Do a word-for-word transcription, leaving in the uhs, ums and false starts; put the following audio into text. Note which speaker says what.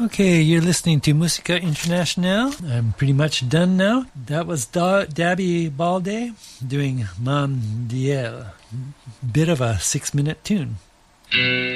Speaker 1: Okay, you're listening to Musica Internationale. I'm pretty much done now. That was da- Dabby Balde doing Mondiale. Bit of a six-minute tune.